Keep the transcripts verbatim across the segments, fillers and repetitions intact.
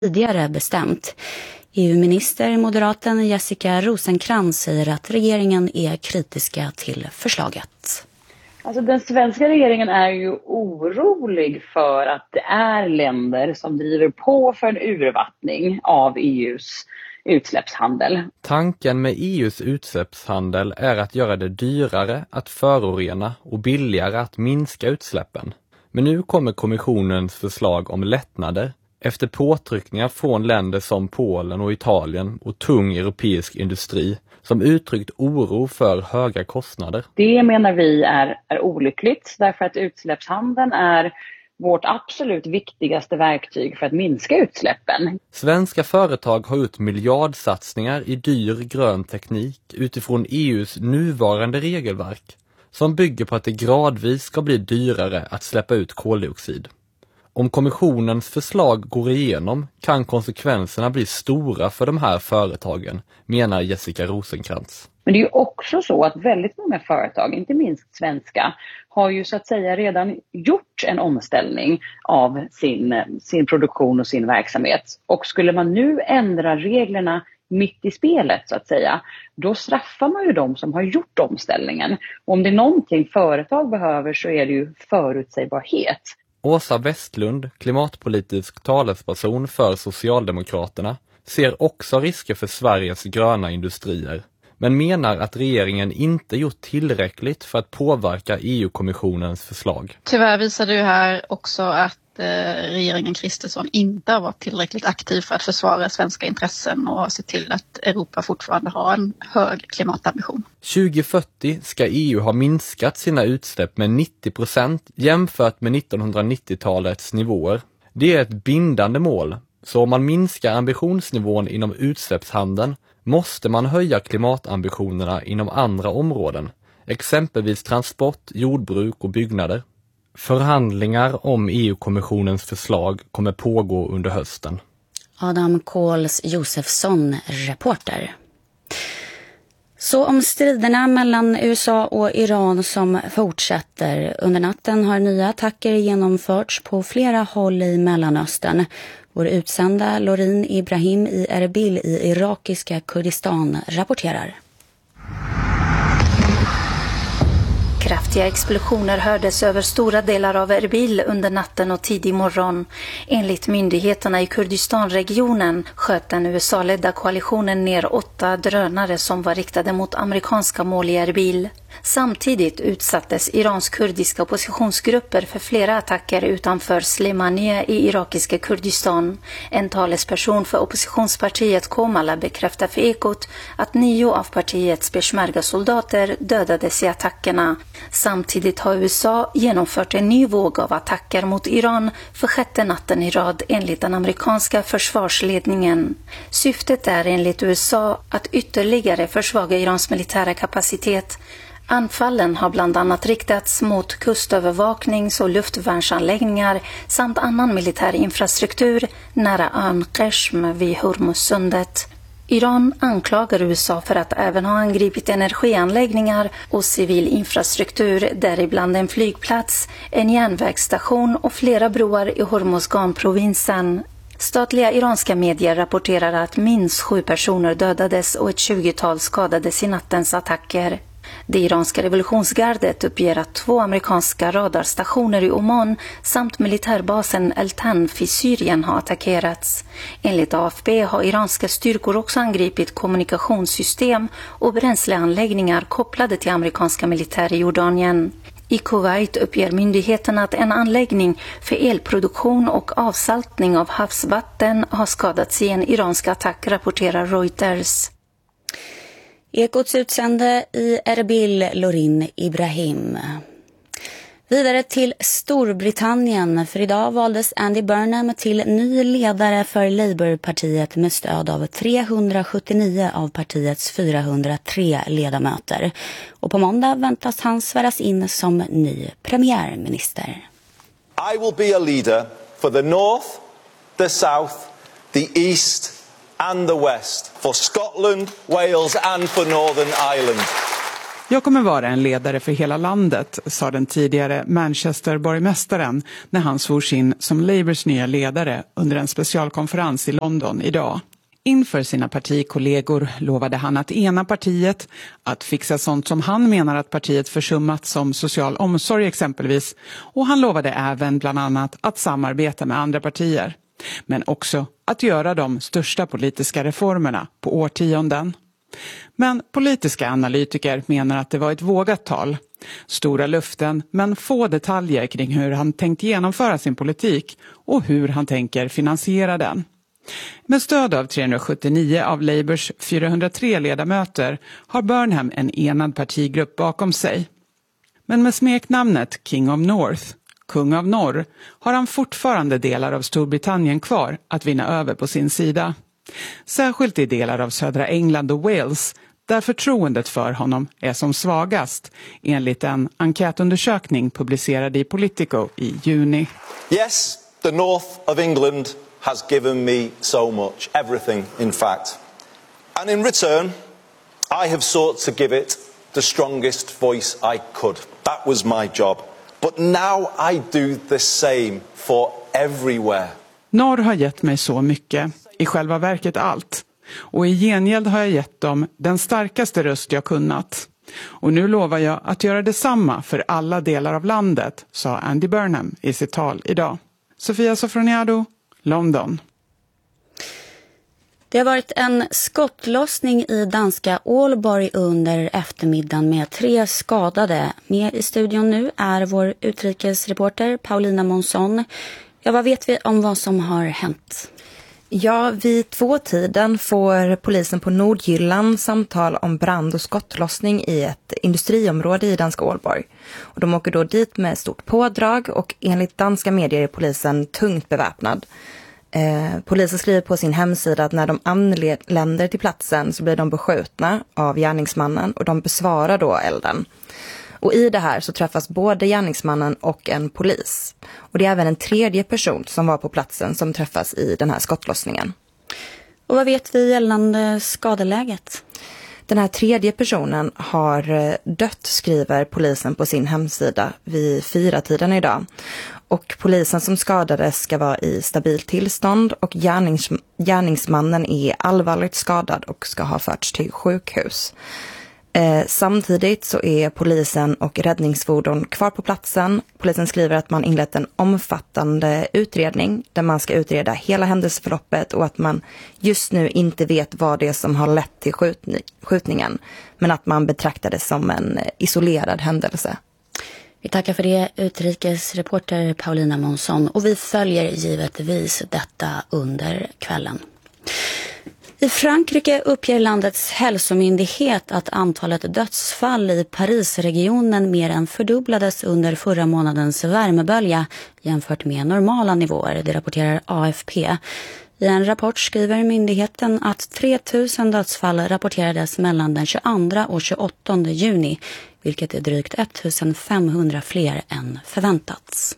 tidigare bestämt. E U-minister moderaten Jessica Rosencrantz säger att regeringen är kritiska till förslaget. Alltså den svenska regeringen är ju orolig för att det är länder som driver på för en urvattning av E U:s utsläppshandel. Tanken med E U:s utsläppshandel är att göra det dyrare att förorena och billigare att minska utsläppen. Men nu kommer kommissionens förslag om lättnader efter påtryckningar från länder som Polen och Italien och tung europeisk industri som uttryckt oro för höga kostnader. Det menar vi är, är olyckligt därför att utsläppshandeln är vårt absolut viktigaste verktyg för att minska utsläppen. Svenska företag har gjort miljardsatsningar i dyr grön teknik utifrån E U:s nuvarande regelverk som bygger på att det gradvis ska bli dyrare att släppa ut koldioxid. Om kommissionens förslag går igenom kan konsekvenserna bli stora för de här företagen, menar Jessica Rosencrantz. Men det är ju också så att väldigt många företag, inte minst svenska, har ju så att säga redan gjort en omställning av sin, sin produktion och sin verksamhet. Och skulle man nu ändra reglerna mitt i spelet så att säga, då straffar man ju de som har gjort omställningen. Och om det är någonting företag behöver så är det ju förutsägbarhet. Åsa Westlund, klimatpolitisk talesperson för Socialdemokraterna, ser också risker för Sveriges gröna industrier, men menar att regeringen inte gjort tillräckligt för att påverka E U-kommissionens förslag. Tyvärr visar det ju här också att eh, regeringen Kristersson inte har varit tillräckligt aktiv för att försvara svenska intressen och se till att Europa fortfarande har en hög klimatambition. tjugo fyrtio ska E U ha minskat sina utsläpp med nittio procent jämfört med nittonhundranittiotalets nivåer. Det är ett bindande mål, så om man minskar ambitionsnivån inom utsläppshandeln måste man höja klimatambitionerna inom andra områden, exempelvis transport, jordbruk och byggnader. Förhandlingar om E U-kommissionens förslag kommer pågå under hösten. Adam Kåls Josefsson, reporter. Så om striderna mellan U S A och Iran som fortsätter. Under natten har nya attacker genomförts på flera håll i Mellanöstern. Vår utsända Lorin Ibrahim i Erbil i irakiska Kurdistan rapporterar. Kraftiga explosioner hördes över stora delar av Erbil under natten och tidig morgon. Enligt myndigheterna i Kurdistanregionen sköt den U S A-ledda koalitionen ner åtta drönare som var riktade mot amerikanska mål i Erbil. Samtidigt utsattes Irans kurdiska oppositionsgrupper för flera attacker utanför Slemania i irakiska Kurdistan. En talesperson för oppositionspartiet Komala bekräftar för Ekot att nio av partiets peshmerga-soldater dödades i attackerna. Samtidigt har U S A genomfört en ny våg av attacker mot Iran för sjätte natten i rad enligt den amerikanska försvarsledningen. Syftet är enligt U S A att ytterligare försvaga Irans militära kapacitet. Anfallen har bland annat riktats mot kustövervaknings- och luftvärnsanläggningar samt annan militär infrastruktur nära ön Qeshm vid Hormuzsundet. Iran anklagar U S A för att även ha angripit energianläggningar och civil infrastruktur, däribland en flygplats, en järnvägsstation och flera broar i Hormozgan-provinsen. Statliga iranska medier rapporterar att minst sju personer dödades och ett tjugotal skadades i nattens attacker. Det iranska revolutionsgardet uppger att två amerikanska radarstationer i Oman samt militärbasen El-Tanf i Syrien har attackerats. Enligt A F P har iranska styrkor också angripit kommunikationssystem och bränsleanläggningar kopplade till amerikanska militär i Jordanien. I Kuwait uppger myndigheterna att en anläggning för elproduktion och avsaltning av havsvatten har skadats i en iransk attack, rapporterar Reuters. Ekots utsände i Erbil, Lorin Ibrahim. Vidare till Storbritannien, för idag valdes Andy Burnham till ny ledare för Labourpartiet med stöd av trehundrasjuttionio av partiets fyrahundratre ledamöter. Och på måndag väntas han sväras in som ny premiärminister. I will be a leader for the North, the South, the East and the West, for Scotland, Wales and for Northern Ireland. Jag kommer vara en ledare för hela landet, sa den tidigare Manchester-borgmästaren när han svors in som Labours nya ledare under en specialkonferens i London idag. Inför sina partikollegor lovade han att ena partiet, att fixa sånt som han menar att partiet försummat som social omsorg exempelvis, och han lovade även bland annat att samarbeta med andra partier. Men också att göra de största politiska reformerna på årtionden. Men politiska analytiker menar att det var ett vågat tal. Stora luften men få detaljer kring hur han tänkt genomföra sin politik och hur han tänker finansiera den. Med stöd av trehundrasjuttionio av Labours fyrahundratre ledamöter har Burnham en enad partigrupp bakom sig. Men med smeknamnet King of North, kung av norr, har han fortfarande delar av Storbritannien kvar att vinna över på sin sida. Särskilt i delar av södra England och Wales, där förtroendet för honom är som svagast, enligt en enkätundersökning publicerad i Politico i juni. Yes, the north of England has given me so much, everything in fact. And in return, I have sought to give it the strongest voice I could. That was my job. But now I do the same for everywhere. Norr har gett mig så mycket, i själva verket allt. Och i gengäld har jag gett dem den starkaste röst jag kunnat. Och nu lovar jag att göra detsamma för alla delar av landet, sa Andy Burnham i sitt tal idag. Sofia Sofroniado, London. Det har varit en skottlossning i danska Ålborg under eftermiddagen med tre skadade. Med i studion nu är vår utrikesreporter Paulina Månsson. Ja, vad vet vi om vad som har hänt? Ja, vid tvåtiden får polisen på Nordjylland samtal om brand och skottlossning i ett industriområde i danska Ålborg. Och de åker då dit med stort pådrag och enligt danska medier är polisen tungt beväpnad. Eh, polisen skriver på sin hemsida att när de anländer till platsen så blir de beskjutna av gärningsmannen och de besvarar då elden. Och i det här så träffas både gärningsmannen och en polis. Och det är även en tredje person som var på platsen som träffas i den här skottlossningen. Och vad vet vi gällande skadeläget? Den här tredje personen har dött, skriver polisen på sin hemsida vid fyra tiden idag. Och polisen som skadades ska vara i stabilt tillstånd och gärnings, gärningsmannen är allvarligt skadad och ska ha förts till sjukhus. Eh, samtidigt så är polisen och räddningsfordon kvar på platsen. Polisen skriver att man inlett en omfattande utredning där man ska utreda hela händelseförloppet och att man just nu inte vet vad det är som har lett till skjutning, skjutningen, men att man betraktar det som en isolerad händelse. Vi tackar för det, utrikesreporter Paulina Månsson, och vi följer givetvis detta under kvällen. I Frankrike uppger landets hälsomyndighet att antalet dödsfall i Parisregionen mer än fördubblades under förra månadens värmebölja jämfört med normala nivåer, det rapporterar A F P. I en rapport skriver myndigheten att tre tusen dödsfall rapporterades mellan den tjugoandra och tjugoåttonde juni, vilket är drygt ettusenfemhundra fler än förväntats.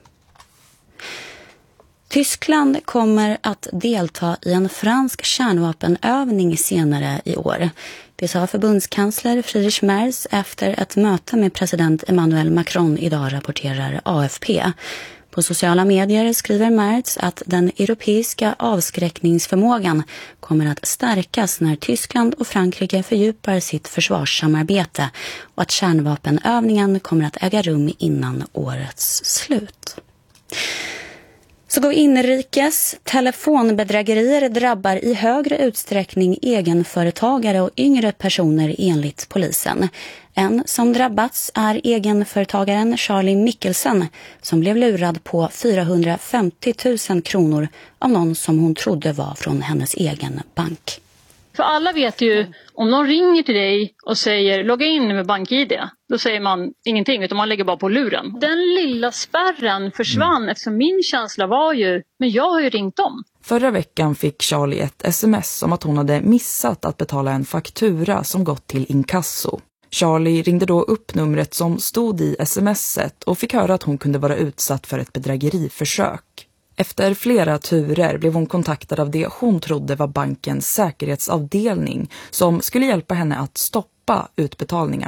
Tyskland kommer att delta i en fransk kärnvapenövning senare i år. Det sa förbundskansler Friedrich Merz efter ett möte med president Emmanuel Macron idag, rapporterar A F P. På sociala medier skriver Merz att den europeiska avskräckningsförmågan kommer att stärkas när Tyskland och Frankrike fördjupar sitt försvarssamarbete och att kärnvapenövningen kommer att äga rum innan årets slut. Så går inrikes. Telefonbedrägerier drabbar i högre utsträckning egenföretagare och yngre personer enligt polisen. En som drabbats är egenföretagaren Charlie Mikkelsen som blev lurad på fyrahundrafemtio tusen kronor av någon som hon trodde var från hennes egen bank. För alla vet ju, om någon ringer till dig och säger logga in med BankID, då säger man ingenting utan man lägger bara på luren. Den lilla spärren försvann mm. eftersom min känsla var ju, men jag har ju ringt dem. Förra veckan fick Charlie ett sms om att hon hade missat att betala en faktura som gått till inkasso. Charlie ringde då upp numret som stod i smset och fick höra att hon kunde vara utsatt för ett bedrägeriförsök. Efter flera turer blev hon kontaktad av det hon trodde var bankens säkerhetsavdelning som skulle hjälpa henne att stoppa utbetalningarna.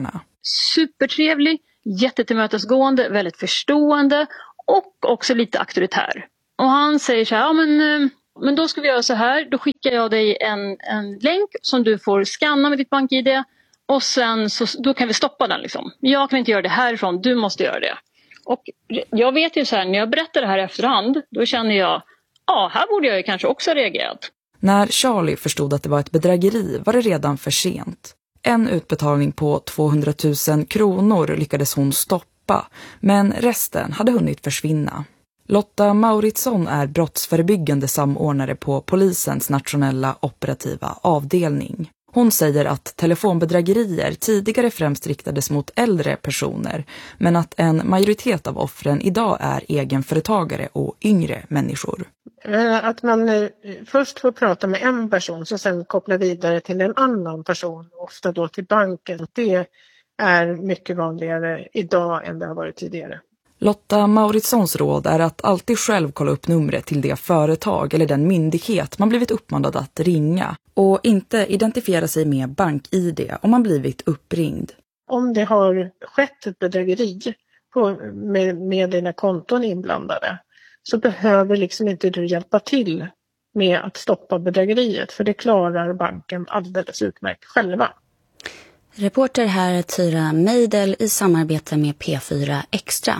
supertrevlig, jättetillmötesgående, väldigt förstående och också lite auktoritär. Och han säger så här, ja men, men då ska vi göra så här, då skickar jag dig en, en länk som du får scanna med ditt BankID och sen så, då kan vi stoppa den liksom. Jag kan inte göra det härifrån, du måste göra det. Och jag vet ju så här, när jag berättar det här efterhand, då känner jag, ja här borde jag ju kanske också ha reagerat. När Charlie förstod att det var ett bedrägeri var det redan för sent. En utbetalning på tvåhundratusen kronor lyckades hon stoppa, men resten hade hunnit försvinna. Lotta Mauritsson är brottsförebyggande samordnare på polisens nationella operativa avdelning. Hon säger att telefonbedrägerier tidigare främst riktades mot äldre personer, men att en majoritet av offren idag är egenföretagare och yngre människor. Att man först får prata med en person så sen kopplar vidare till en annan person, ofta då till banken. Det är mycket vanligare idag än det har varit tidigare. Lotta Mauritssons råd är att alltid själv kolla upp numret till det företag eller den myndighet man blivit uppmanad att ringa och inte identifiera sig med BankID om man blivit uppringd. Om det har skett ett bedrägeri på, med, med dina konton inblandade så behöver liksom inte du hjälpa till med att stoppa bedrägeriet, för det klarar banken alldeles utmärkt själva. Reporter här Tyra Meidel i samarbete med P fyra Extra.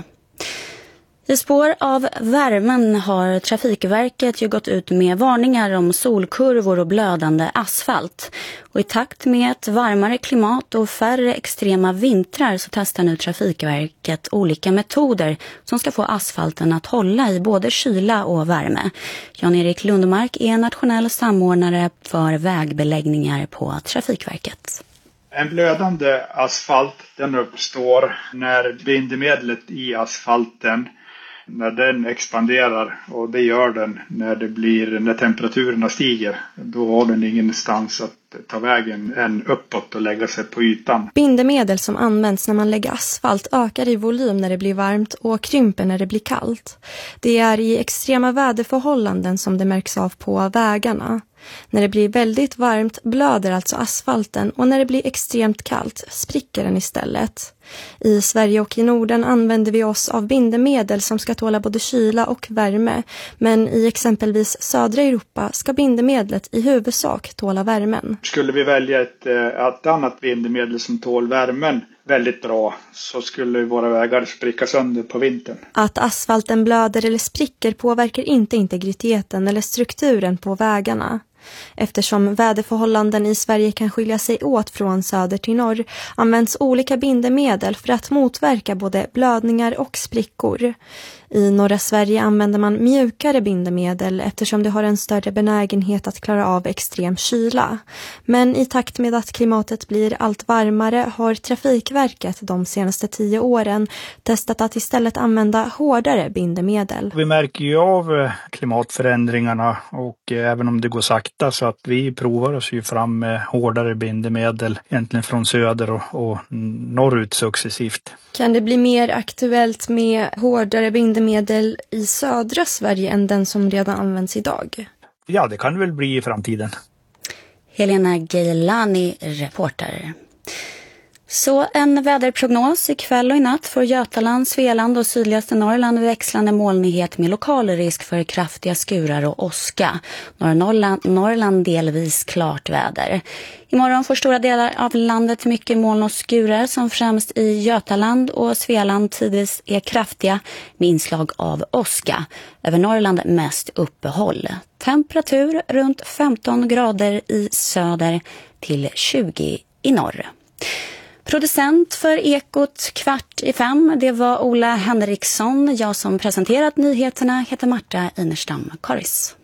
I spår av värmen har Trafikverket ju gått ut med varningar om solkurvor och blödande asfalt. Och i takt med ett varmare klimat och färre extrema vintrar så testar nu Trafikverket olika metoder som ska få asfalten att hålla i både kyla och värme. Jan-Erik Lundmark är nationell samordnare för vägbeläggningar på Trafikverket. En blödande asfalt den uppstår när bindemedlet i asfalten, när den expanderar, och det gör den när det blir när temperaturerna stiger. Då har den ingenstans att ta vägen än uppåt och lägga sig på ytan. Bindemedel som används när man lägger asfalt ökar i volym när det blir varmt och krymper när det blir kallt. Det är i extrema väderförhållanden som det märks av på vägarna. När det blir väldigt varmt blöder alltså asfalten och när det blir extremt kallt spricker den istället. I Sverige och i Norden använder vi oss av bindemedel som ska tåla både kyla och värme. Men i exempelvis södra Europa ska bindemedlet i huvudsak tåla värmen. Skulle vi välja ett, ett annat bindemedel som tål värmen väldigt bra så skulle våra vägar spricka sönder på vintern. Att asfalten blöder eller spricker påverkar inte integriteten eller strukturen på vägarna. Eftersom väderförhållanden i Sverige kan skilja sig åt från söder till norr används olika bindemedel för att motverka både blödningar och sprickor. I norra Sverige använder man mjukare bindemedel eftersom det har en större benägenhet att klara av extrem kyla. Men i takt med att klimatet blir allt varmare har Trafikverket de senaste tio åren testat att istället använda hårdare bindemedel. Vi märker ju av klimatförändringarna och även om det går sakta så att vi provar oss ju fram med hårdare bindemedel egentligen från söder och, och norrut successivt. Kan det bli mer aktuellt med hårdare bindemedel i södra Sverige än den som redan används idag? Ja, det kan det väl bli i framtiden. Helena Geilani, reporter. Så en väderprognos ikväll och i natt för Götaland, Svealand och sydligaste Norrland växlande molnighet med lokal risk för kraftiga skurar och åska. Norra Norrland, Norrland delvis klart väder. Imorgon får stora delar av landet mycket moln och skurar som främst i Götaland och Svealand tidvis är kraftiga med inslag av åska. Över Norrland mest uppehåll. Temperatur runt femton grader i söder till tjugo i norr. Producent för Ekot kvart i fem, det var Ola Henriksson. Jag som presenterat nyheterna heter Marta Inerstam Karis.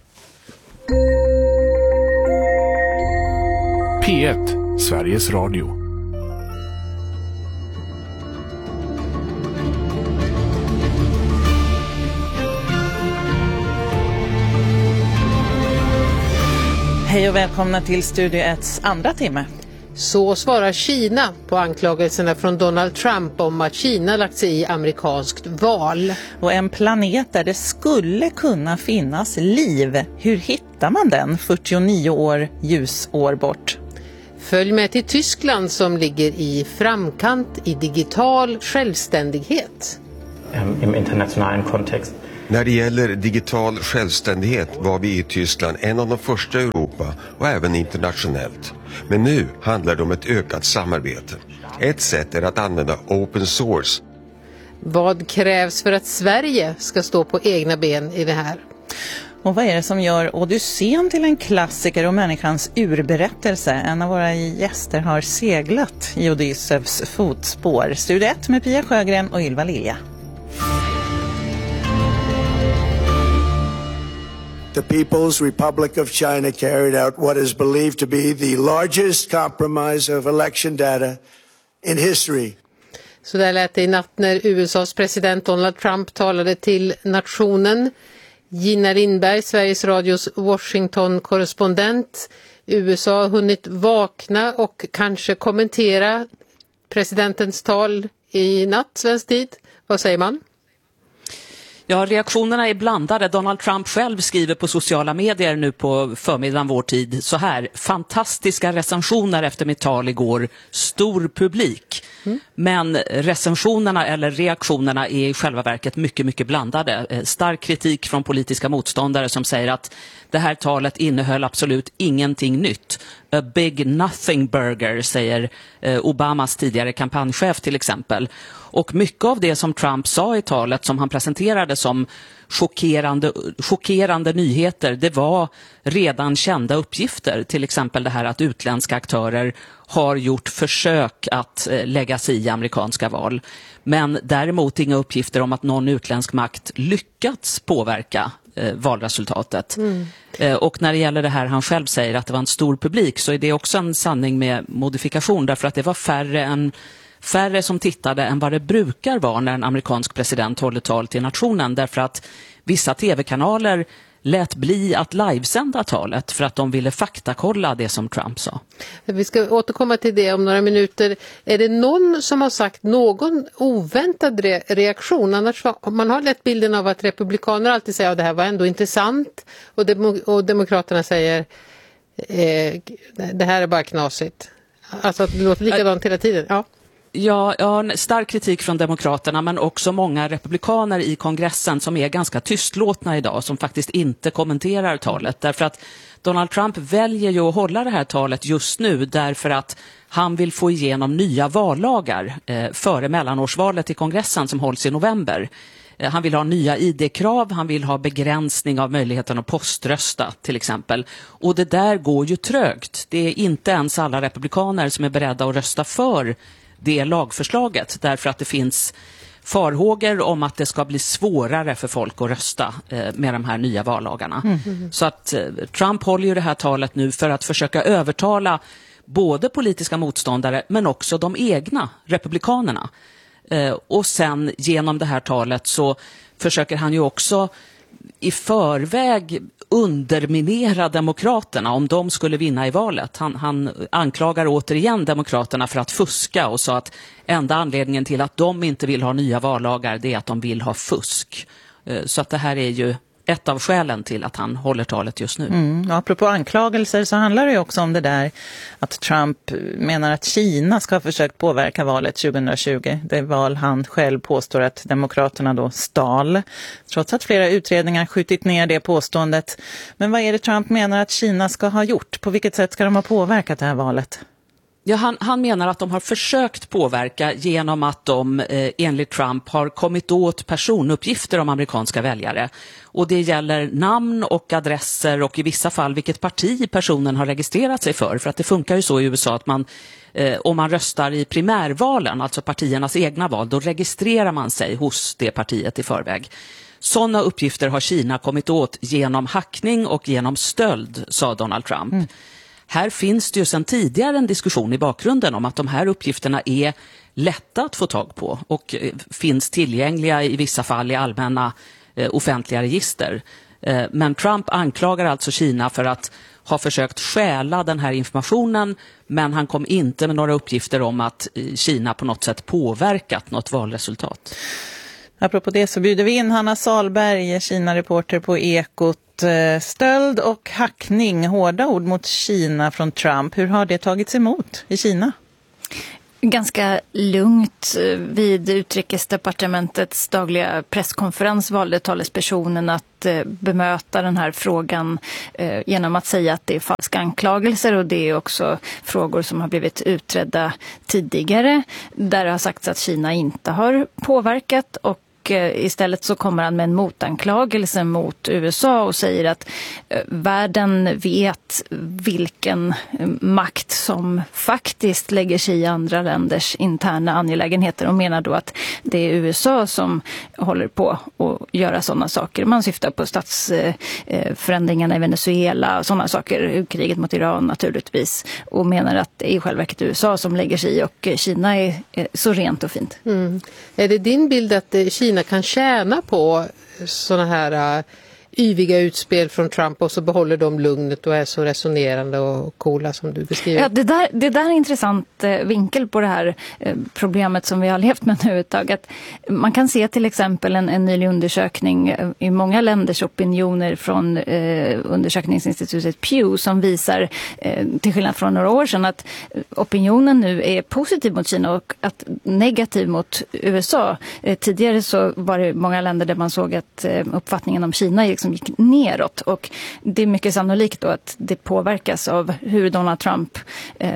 P ett, Sveriges Radio. Hej och välkomna till Studio etts andra timme. Så svarar Kina på anklagelserna från Donald Trump om att Kina lagt sig i amerikanskt val. Och en planet där det skulle kunna finnas liv. Hur hittar man den fyrtionio år ljusår bort? Följ med till Tyskland som ligger i framkant i digital självständighet. Im internationalen kontext. När det gäller digital självständighet var vi i Tyskland en av de första i Europa och även internationellt. Men nu handlar det om ett ökat samarbete. Ett sätt är att använda open source. Vad krävs för att Sverige ska stå på egna ben i det här? Och vad är det som gör Odysseen till en klassiker och människans urberättelse? En av våra gäster har seglat i Odysseus fotspår. Studio ett med Pia Sjögren och Ylva Lilja. The People's Republic of China carried out what is believed to be the largest compromise of election data in history. Så där lät det i natt när U S A:s president Donald Trump talade till nationen. Gina Lindberg, Sveriges Radios Washington-korrespondent. U S A har hunnit vakna och kanske kommentera presidentens tal i natt, svensk tid. Vad säger man? Ja, reaktionerna är blandade. Donald Trump själv skriver på sociala medier nu på förmiddagen vår tid så här: fantastiska recensioner efter mitt tal igår, stor publik. Mm. Men recensionerna eller reaktionerna är i själva verket mycket, mycket blandade. Stark kritik från politiska motståndare som säger att det här talet innehöll absolut ingenting nytt. A big nothing burger, säger Obamas tidigare kampanjchef till exempel. Och mycket av det som Trump sa i talet som han presenterade som chockerande, chockerande nyheter, det var redan kända uppgifter. Till exempel det här att utländska aktörer har gjort försök att lägga sig i amerikanska val. Men däremot inga uppgifter om att någon utländsk makt lyckats påverka eh, valresultatet. Mm. Eh, och när det gäller det här han själv säger att det var en stor publik, så är det också en sanning med modifikation, därför att det var färre än Färre som tittade än vad det brukar vara när en amerikansk president håller tal till nationen, därför att vissa tv-kanaler lät bli att livesända talet för att de ville faktakolla det som Trump sa. Vi ska återkomma till det om några minuter. Är det någon som har sagt någon oväntad re- reaktion? Annars man har lätt bilden av att republikaner alltid säger att det här var ändå intressant och, dem- och demokraterna säger eh, det här är bara knasigt. Alltså att det låter likadant hela tiden. Ja. Ja, ja, stark kritik från demokraterna, men också många republikaner i kongressen som är ganska tystlåtna idag, som faktiskt inte kommenterar talet. Därför att Donald Trump väljer ju att hålla det här talet just nu därför att han vill få igenom nya vallagar eh, före mellanårsvalet i kongressen som hålls i november. Eh, han vill ha nya I D-krav, han vill ha begränsning av möjligheten att poströsta till exempel. Och det där går ju trögt. Det är inte ens alla republikaner som är beredda att rösta för det lagförslaget, därför att det finns farhågor om att det ska bli svårare för folk att rösta eh, med de här nya vallagarna. Mm. Så att eh, Trump håller ju det här talet nu för att försöka övertala både politiska motståndare men också de egna republikanerna. Eh, och sen genom det här talet så försöker han ju också i förväg underminera demokraterna om de skulle vinna i valet. Han, han anklagar återigen demokraterna för att fuska och sa att enda anledningen till att de inte vill ha nya vallagar det är att de vill ha fusk. Så att det här är ju ett av skälen till att han håller talet just nu. Mm, apropå anklagelser så handlar det ju också om det där att Trump menar att Kina ska ha försökt påverka valet tjugohundratjugo. Det val han själv påstår att demokraterna då stal. Trots att flera utredningar skjutit ner det påståendet. Men vad är det Trump menar att Kina ska ha gjort? På vilket sätt ska de ha påverkat det här valet? Ja, han, han menar att de har försökt påverka genom att de eh, enligt Trump har kommit åt personuppgifter om amerikanska väljare. Och det gäller namn och adresser och i vissa fall vilket parti personen har registrerat sig för. För att det funkar ju så i U S A att man, eh, om man röstar i primärvalen, alltså partiernas egna val, då registrerar man sig hos det partiet i förväg. Sådana uppgifter har Kina kommit åt genom hackning och genom stöld, sa Donald Trump. Mm. Här finns det ju sedan tidigare en diskussion i bakgrunden om att de här uppgifterna är lätta att få tag på och finns tillgängliga i vissa fall i allmänna eh, offentliga register. Eh, men Trump anklagar alltså Kina för att ha försökt stjäla den här informationen, men han kom inte med några uppgifter om att Kina på något sätt påverkat något valresultat. Apropå det så bjuder vi in Hanna Salberg, Kina-reporter på Ekot. Stöld och hackning, hårda ord mot Kina från Trump. Hur har det tagits emot i Kina? Ganska lugnt. Vid Utrikesdepartementets dagliga presskonferens valde talespersonen att bemöta den här frågan genom att säga att det är falska anklagelser, och det är också frågor som har blivit utredda tidigare, där det har sagts att Kina inte har påverkat, och istället så kommer han med en motanklagelse mot U S A och säger att världen vet vilken makt som faktiskt lägger sig i andra länders interna angelägenheter, och menar då att det är U S A som håller på att göra sådana saker. Man syftar på statsförändringarna i Venezuela och sådana saker, kriget mot Iran naturligtvis, och menar att det är i själva verket U S A som lägger sig i, och Kina är så rent och fint. Mm. Är det din bild att Kina kan tjäna på såna här uh, yviga utspel från Trump, och så behåller de lugnet och är så resonerande och coola som du beskriver? Ja, det där, det där är en intressant eh, vinkel på det här eh, problemet som vi har levt med nu ett tag. Att man kan se till exempel en, en nylig undersökning eh, i många länders opinioner från eh, undersökningsinstitutet Pew som visar, eh, till skillnad från några år sedan, att opinionen nu är positiv mot Kina och att negativ mot U S A. Eh, tidigare så var det många länder där man såg att eh, uppfattningen om Kina liksom gick neråt, och det är mycket sannolikt då att det påverkas av hur Donald Trump eh,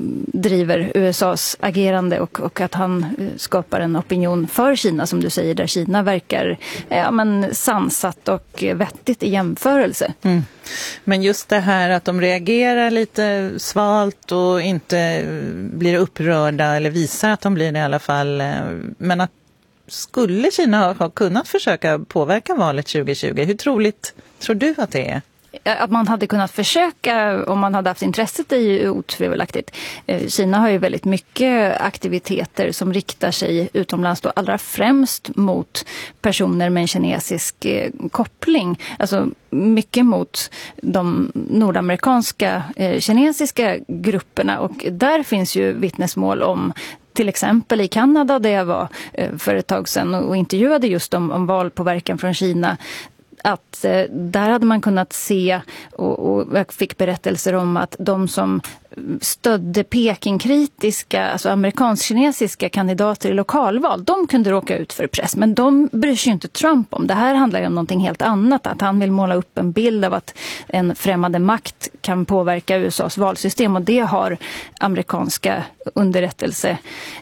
driver U S A:s agerande, och, och att han eh, skapar en opinion för Kina, som du säger, där Kina verkar ja, men sansat och vettigt i jämförelse. Mm. Men just det här att de reagerar lite svalt och inte blir upprörda, eller visar att de blir det i alla fall, men att skulle Kina ha kunnat försöka påverka valet tjugo tjugo? Hur troligt tror du att det är? Att man hade kunnat försöka om man hade haft intresset är ju otvivelaktigt. Kina har ju väldigt mycket aktiviteter som riktar sig utomlands, då allra främst mot personer med en kinesisk koppling. Alltså mycket mot de nordamerikanska eh, kinesiska grupperna, och där finns ju vittnesmål om, till exempel i Kanada där jag var eh, för ett tag sedan och, och intervjuade just om, om valpåverkan från Kina, att eh, där hade man kunnat se, och, och jag fick berättelser om att de som stödde Peking-kritiska, alltså amerikansk-kinesiska kandidater i lokalval, de kunde råka ut för press, men de bryr sig inte Trump om. Det här handlar ju om någonting helt annat, att han vill måla upp en bild av att en främmande makt kan påverka U S A:s valsystem, och det har amerikanska underrättelse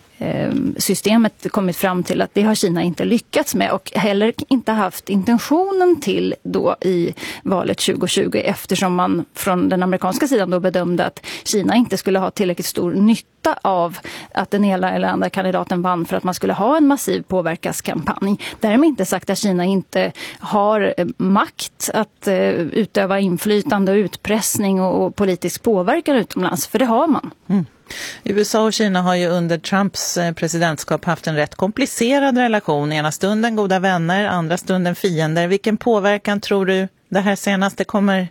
systemet kommit fram till att det har Kina inte lyckats med, och heller inte haft intentionen till då i valet tjugo tjugo, eftersom man från den amerikanska sidan då bedömde att Kina inte skulle ha tillräckligt stor nytta av att den ena eller andra kandidaten vann för att man skulle ha en massiv påverkanskampanj. Därmed inte sagt att Kina inte har makt att uh, utöva inflytande och utpressning och, och politisk påverkan utomlands, för det har man. Mm. U S A och Kina har ju under Trumps presidentskap haft en rätt komplicerad relation. Ena stunden goda vänner, andra stunden fiender. Vilken påverkan tror du det här senaste kommer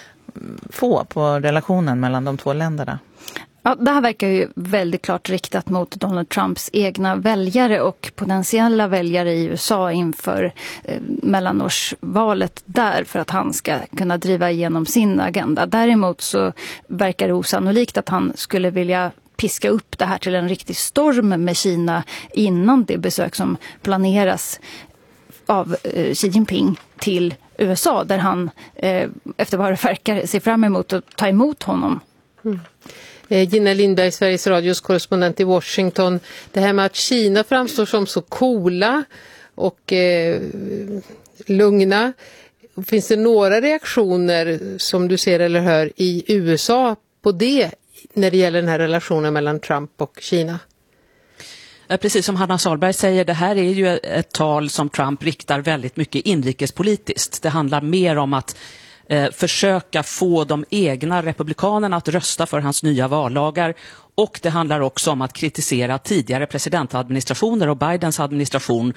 få på relationen mellan de två länderna? Ja, det här verkar ju väldigt klart riktat mot Donald Trumps egna väljare och potentiella väljare i U S A inför eh, mellanårsvalet där, för att han ska kunna driva igenom sin agenda. Däremot så verkar det osannolikt att han skulle vilja piska upp det här till en riktig storm med Kina innan det besök som planeras av eh, Xi Jinping till U S A, där han eh, efter vad det verkar ser fram emot att ta emot honom. Mm. Gina Lindberg, Sveriges Radios korrespondent i Washington. Det här med att Kina framstår som så coola och eh, lugna. Finns det några reaktioner som du ser eller hör i U S A på det när det gäller den här relationen mellan Trump och Kina? Precis som Hanna Salberg säger, det här är ju ett tal som Trump riktar väldigt mycket inrikespolitiskt. Det handlar mer om att Eh, försöka få de egna republikanerna att rösta för hans nya vallagar, och det handlar också om att kritisera tidigare presidentadministrationer och Bidens administration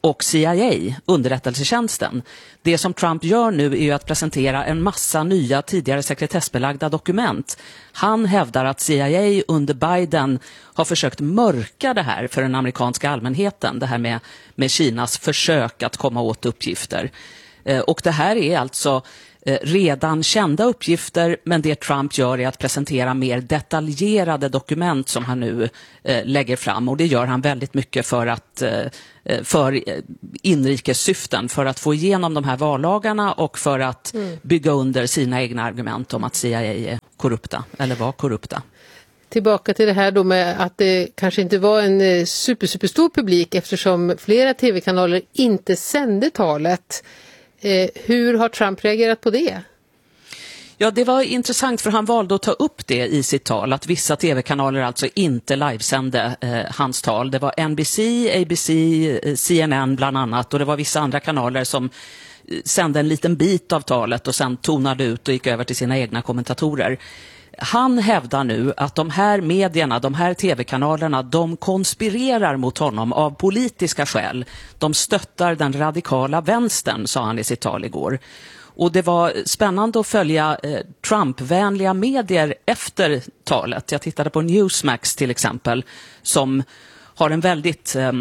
och C I A, underrättelsetjänsten. Det som Trump gör nu är ju att presentera en massa nya tidigare sekretessbelagda dokument. Han hävdar att C I A under Biden har försökt mörka det här för den amerikanska allmänheten. Det här med, med Kinas försök att komma åt uppgifter. Eh, och det här är alltså eh, redan kända uppgifter, men det Trump gör är att presentera mer detaljerade dokument som han nu eh, lägger fram. Och det gör han väldigt mycket för att eh, för inrikessyften, för att få igenom de här vallagarna och för att mm. bygga under sina egna argument om att C I A är korrupta eller var korrupta. Tillbaka till det här då med att det kanske inte var en super, superstor publik eftersom flera tv-kanaler inte sände talet. Eh, hur har Trump reagerat på det? Ja, det var intressant för han valde att ta upp det i sitt tal, att vissa tv-kanaler alltså inte livesände eh, hans tal. Det var N B C, A B C, eh, C N N bland annat, och det var vissa andra kanaler som eh, sände en liten bit av talet och sen tonade ut och gick över till sina egna kommentatorer. Han hävdar nu att de här medierna, de här tv-kanalerna, de konspirerar mot honom av politiska skäl. De stöttar den radikala vänstern, sa han i sitt tal igår. Och det var spännande att följa eh, Trump-vänliga medier efter talet. Jag tittade på Newsmax till exempel, som har en väldigt eh,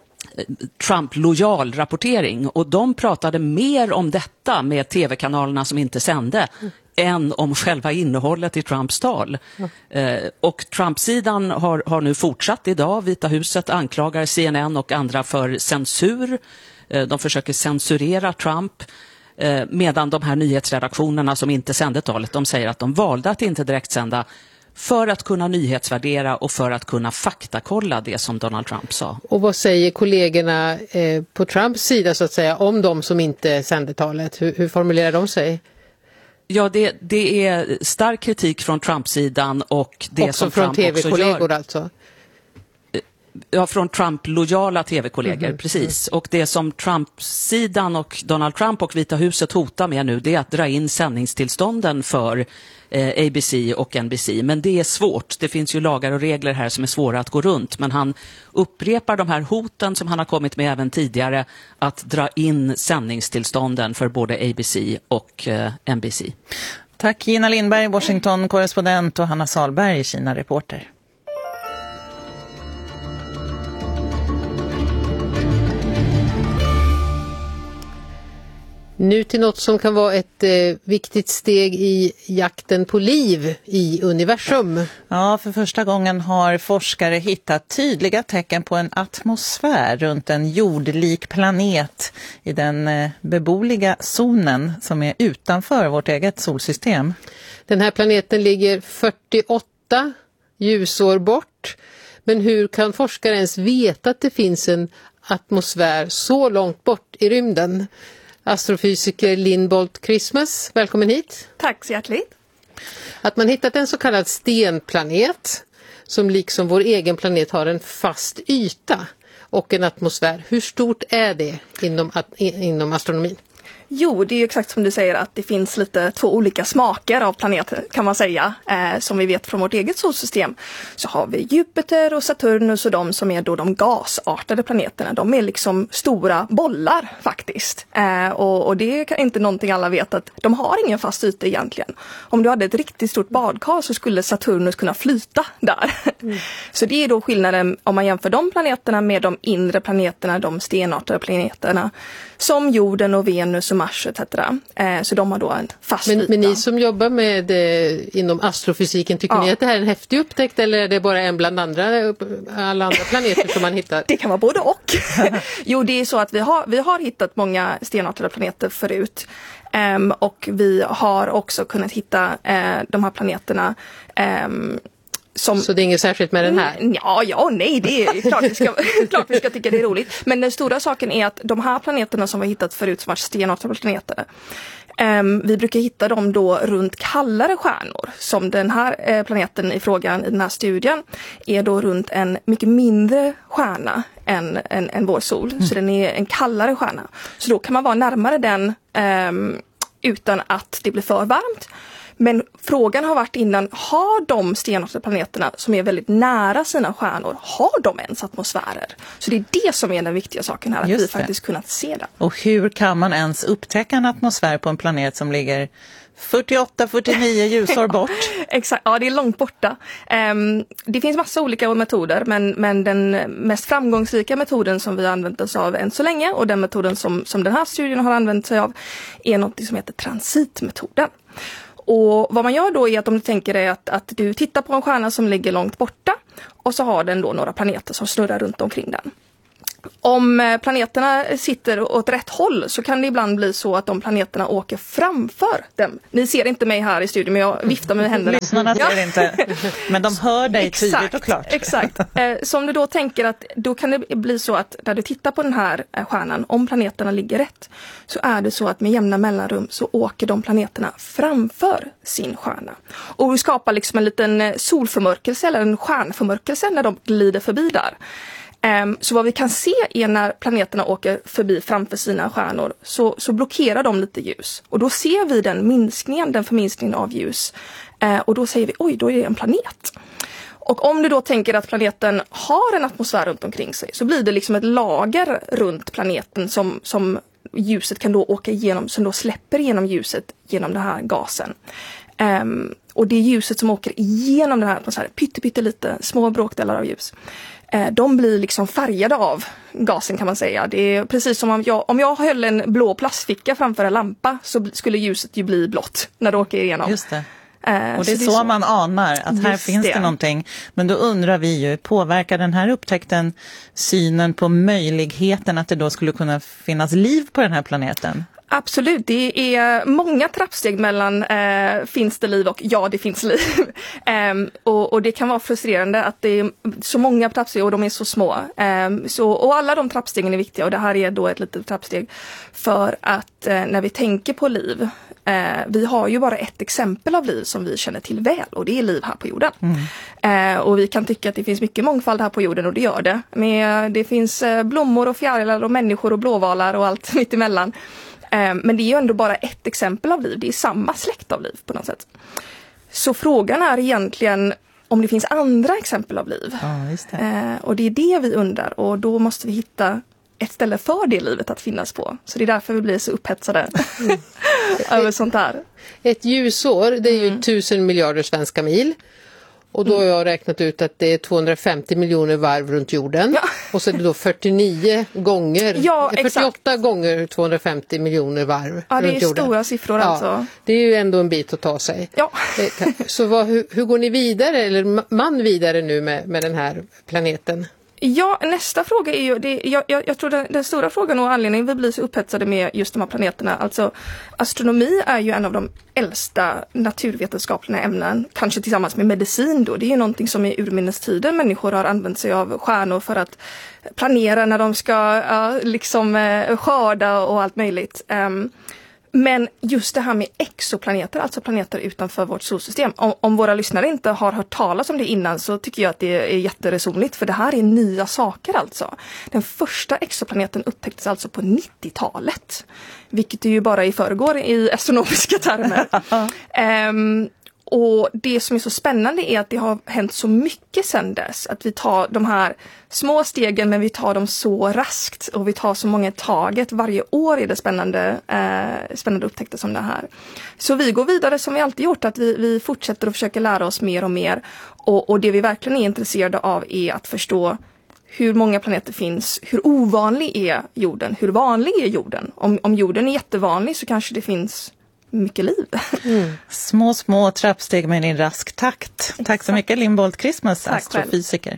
Trump-lojal rapportering. Och de pratade mer om detta med tv-kanalerna som inte sände mm. än om själva innehållet i Trumps tal. Mm. Eh, och Trump-sidan har, har nu fortsatt idag. Vita huset anklagar C N N och andra för censur. Eh, de försöker censurera Trump. Medan de här nyhetsredaktionerna som inte sände talet, de säger att de valde att inte direkt sända för att kunna nyhetsvärdera och för att kunna faktakolla det som Donald Trump sa. Och vad säger kollegorna eh, på Trumps sida så att säga om de som inte sände talet? Hur, hur formulerar de sig? Ja, det, det är stark kritik från Trump-sidan och det också som från Trump också gör. tv-kollegor alltså? Ja, från Trump-lojala tv-kollegor, mm-hmm. precis. Och det som Trump-sidan och Donald Trump och Vita huset hotar med nu, det är att dra in sändningstillstånden för eh, A B C och N B C. Men det är svårt. Det finns ju lagar och regler här som är svåra att gå runt. Men han upprepar de här hoten som han har kommit med även tidigare, att dra in sändningstillstånden för både A B C och eh, N B C. Tack Gina Lindberg, Washington-korrespondent, och Hanna Salberg, Kina-reporter. Nu till något som kan vara ett eh, viktigt steg i jakten på liv i universum. Ja, för första gången har forskare hittat tydliga tecken på en atmosfär runt en jordlik planet i den eh, beboliga zonen som är utanför vårt eget solsystem. Den här planeten ligger fyrtioåtta ljusår bort. Men hur kan forskare ens veta att det finns en atmosfär så långt bort i rymden? Astrofysiker Lynn Bolt Christmas, välkommen hit. Tack så hjärtligt. Att man hittat en så kallad stenplanet som liksom vår egen planet har en fast yta och en atmosfär. Hur stort är det inom, inom astronomin? Jo, det är ju exakt som du säger att det finns lite två olika smaker av planeter kan man säga. Eh, som vi vet från vårt eget solsystem så har vi Jupiter och Saturnus och de som är då de gasartade planeterna. De är liksom stora bollar faktiskt. Eh, och, och det är inte någonting alla vet att de har ingen fast yta egentligen. Om du hade ett riktigt stort badkar så skulle Saturnus kunna flyta där. Mm. Så det är då skillnaden om man jämför de planeterna med de inre planeterna, de stenartade planeterna som jorden och Venus och Mars et cetera. Eh, så de har då en fast men, yta. Men ni som jobbar med eh, inom astrofysiken, tycker ja. ni att det här är en häftig upptäckt eller är det bara en bland andra, alla andra planeter som man hittar? Det kan vara både och. Jo, det är så att vi har, vi har hittat många stenartade planeter förut. Um, och vi har också kunnat hitta uh, de här planeterna um, som... Så det är inget särskilt med den här? Mm, ja, ja, nej, det är klart vi, ska, klart vi ska tycka det är roligt. Men den stora saken är att de här planeterna som vi har hittat förut som var stenartade planeter, um, vi brukar hitta dem då runt kallare stjärnor. Som den här uh, planeten i frågan i den här studien är då runt en mycket mindre stjärna än, än, än vår sol. Mm. Så den är en kallare stjärna. Så då kan man vara närmare den um, utan att det blir för varmt. Men frågan har varit innan, har de stenartade planeterna som är väldigt nära sina stjärnor, har de ens atmosfärer? Så det är det som är den viktiga saken här, att Just vi det. faktiskt kunnat se det. Och hur kan man ens upptäcka en atmosfär på en planet som ligger fyrtioåtta fyrtionio ljusår bort? Exakt, ja det är långt borta. Um, det finns massa olika metoder, men, men den mest framgångsrika metoden som vi har använt oss av än så länge, och den metoden som, som den här studien har använt sig av, är något som heter transitmetoden. Och vad man gör då är att om du tänker dig att, att du tittar på en stjärna som ligger långt borta, och så har den då några planeter som snurrar runt omkring den. Om planeterna sitter åt rätt håll så kan det ibland bli så att de planeterna åker framför dem. Ni ser inte mig här i studion, men jag viftar med händerna. Lyssnarna ser ja. inte, men de hör dig exakt, tydligt och klart. Exakt. Så om du då tänker att då kan det bli så att när du tittar på den här stjärnan, om planeterna ligger rätt, så är det så att med jämna mellanrum så åker de planeterna framför sin stjärna. Och vi skapar liksom en liten solförmörkelse eller en stjärnförmörkelse när de glider förbi där. Um, så vad vi kan se är när planeterna åker förbi framför sina stjärnor, så, så blockerar de lite ljus. Och då ser vi den minskningen, den förminskningen av ljus. Uh, och då säger vi, oj, då är det en planet. Och om du då tänker att planeten har en atmosfär runt omkring sig, så blir det liksom ett lager runt planeten som, som ljuset kan då åka igenom, som då släpper igenom ljuset genom den här gasen. Um, och det ljuset som åker igenom den här atmosfären, pytte, pytte lite små bråkdelar av ljus, de blir liksom färgade av gasen, kan man säga. Det är precis som om jag, om jag höll en blå plastficka framför en lampa, så skulle ljuset ju bli blått när det åker igenom. Just det. Eh, och det är så, så, så man anar att här Just finns det. det någonting. Men då undrar vi ju, påverkar den här upptäckten synen på möjligheten att det då skulle kunna finnas liv på den här planeten? Absolut, det är många trappsteg mellan eh, finns det liv och ja, det finns liv. um, och, och det kan vara frustrerande att det är så många trappsteg och de är så små. Um, så, och alla de trappstegen är viktiga, och det här är då ett litet trappsteg för att eh, när vi tänker på liv, eh, vi har ju bara ett exempel av liv som vi känner till väl, och det är liv här på jorden. Mm. Uh, och vi kan tycka att det finns mycket mångfald här på jorden, och det gör det. Men det finns uh, blommor och fjärilar och människor och blåvalar och allt mitt emellan. Men det är ju ändå bara ett exempel av liv. Det är samma släkt av liv på något sätt. Så frågan är egentligen om det finns andra exempel av liv. Ja, just det. Och det är det vi undrar. Och då måste vi hitta ett ställe för det livet att finnas på. Så det är därför vi blir så upphetsade mm. över sånt här. Ett ljusår, det är ju mm. tusen miljarder svenska mil. Och då har jag räknat ut att det är tvåhundrafemtio miljoner varv runt jorden. Ja. Och så är det då fyrtionio gånger, ja, fyrtioåtta exakt. gånger tvåhundrafemtio miljoner varv ja, runt jorden. Ja, det är stora siffror ja, alltså. Det är ju ändå en bit att ta sig. Ja. Så vad, hur, hur går ni vidare, eller man vidare nu med, med den här planeten? Ja, nästa fråga är ju, det, jag, jag, jag tror den, den stora frågan och anledningen vi blir så upphetsade med just de här planeterna, alltså astronomi är ju en av de äldsta naturvetenskapliga ämnen, kanske tillsammans med medicin då. Det är ju någonting som i urminnes tiden människor har använt sig av stjärnor för att planera när de ska ja, liksom eh, skörda och allt möjligt. Um, Men just det här med exoplaneter, alltså planeter utanför vårt solsystem. Om, om våra lyssnare inte har hört talas om det innan, så tycker jag att det är jätteresonligt. För det här är nya saker alltså. Den första exoplaneten upptäcktes alltså på nittiotalet. Vilket är ju bara i förrgår i astronomiska termer. um, Och det som är så spännande är att det har hänt så mycket sedan dess. Att vi tar de här små stegen, men vi tar dem så raskt. Och vi tar så många i taget. Varje år är det spännande, eh, spännande upptäckter som det här. Så vi går vidare som vi alltid gjort. Att vi, vi fortsätter att försöka lära oss mer och mer. Och, och det vi verkligen är intresserade av är att förstå hur många planeter finns. Hur ovanlig är jorden? Hur vanlig är jorden? Om, om jorden är jättevanlig så kanske det finns mycket liv. Mm. Små, små trappsteg med en rask takt. Exakt. Tack så mycket, Linn Bolt Christmas, astrofysiker.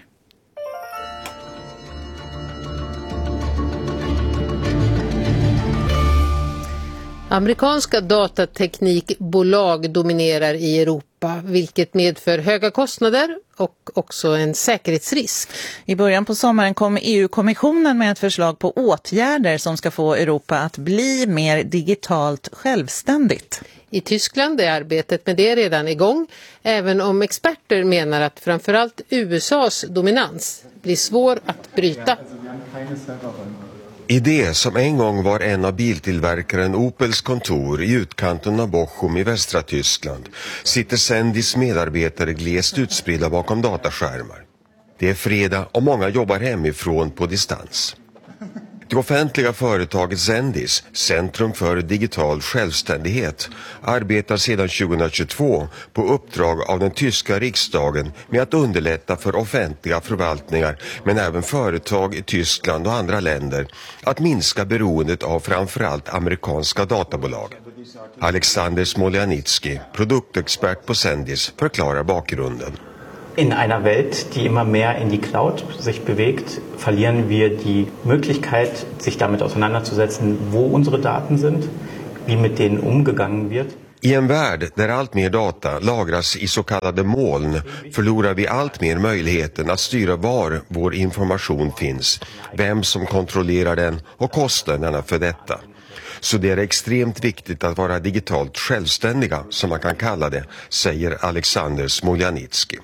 Amerikanska datateknikbolag dominerar i Europa, vilket medför höga kostnader och också en säkerhetsrisk. I början på sommaren kom E U-kommissionen med ett förslag på åtgärder som ska få Europa att bli mer digitalt självständigt. I Tyskland är arbetet med det redan igång, även om experter menar att framförallt U S A:s dominans blir svår att bryta. I det som en gång var en av biltillverkaren Opels kontor i utkanten av Bochum i västra Tyskland sitter Sendis medarbetare glest utspridda bakom dataskärmar. Det är fredag och många jobbar hemifrån på distans. Det offentliga företaget Sendis, Centrum för digital självständighet, arbetar sedan tjugohundratjugotvå på uppdrag av den tyska riksdagen med att underlätta för offentliga förvaltningar men även företag i Tyskland och andra länder att minska beroendet av framförallt amerikanska databolag. Alexander Smoljanitsky, produktexpert på Sendis, förklarar bakgrunden. In einer Welt, die immer mehr in die Cloud sich bewegt, verlieren wir die Möglichkeit, sich damit auseinanderzusetzen, wo unsere Daten sind, wie mit denen umgegangen wird. I en värld där allt mer data lagras i så kallade moln förlorar vi allt mer möjligheten att styra var vår information finns, vem som kontrollerar den och kostnaderna för detta. Så det är extremt viktigt att vara digitalt självständiga, som man kan kalla det, säger Alexander Smoljanitsky.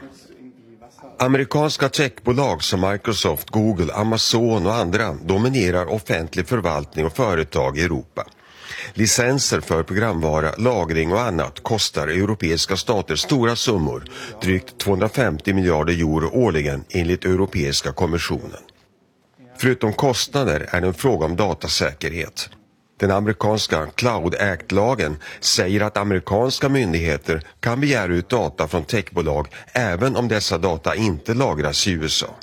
Amerikanska techbolag som Microsoft, Google, Amazon och andra dominerar offentlig förvaltning och företag i Europa. Licenser för programvara, lagring och annat kostar europeiska stater stora summor, drygt tvåhundrafemtio miljarder euro årligen enligt Europeiska kommissionen. Förutom kostnader är det en fråga om datasäkerhet. Den amerikanska Cloud Act-lagen säger att amerikanska myndigheter kan begära ut data från techbolag även om dessa data inte lagras i U S A.